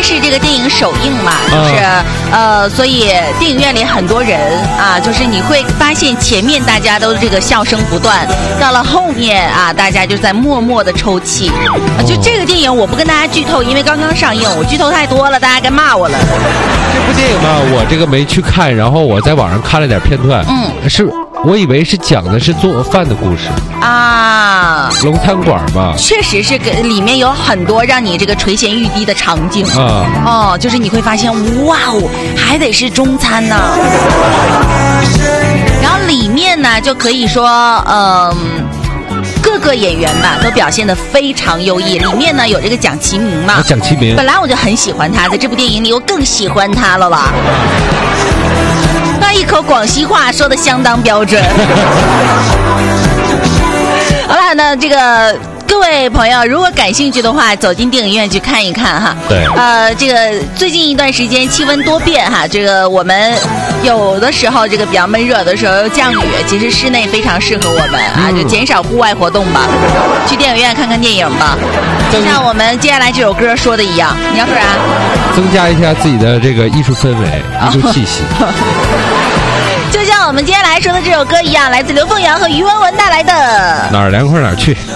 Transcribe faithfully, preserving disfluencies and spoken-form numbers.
天是这个电影首映嘛，就是、啊、呃，所以电影院里很多人啊，就是你会发现前面大家都这个笑声不断，到了后面啊，大家就在默默的抽泣。啊，就这个电影我不跟大家剧透，因为刚刚上映，我剧透太多了，大家该骂我了。 这部电影嘛，我这个没去看，然后我在网上看了点片段，嗯，是。我以为是讲的是做饭的故事啊， 龙餐馆嘛， 确实是跟里面有很多让你这个垂涎欲滴的场景啊，哦，就是你会发现，哇哦，还得是中餐呢。然后里面呢，就可以说，嗯、呃。各个演员吧都表现得非常优异，里面呢有这个蒋奇明嘛， 啊、蒋奇明， 本来我就很喜欢他，在这部电影里我更喜欢他了啦。他一口广西话说得相当标准。好了，那这个各位朋友，如果感兴趣的话，走进电影院去看一看哈。 对。 呃，这个最近一段时间气温多变哈，这个我们有的时候这个比较闷热的时候又降雨，其实室内非常适合我们啊，就减少户外活动吧，去电影院看看电影吧。就像我们接下来这首歌说的一样，你要说啥？ 增加一下自己的这个艺术氛围、艺术气息。 就像我们接下来说的这首歌一样，来自刘凤阳和于文文带来的《 哪儿凉快哪儿去》。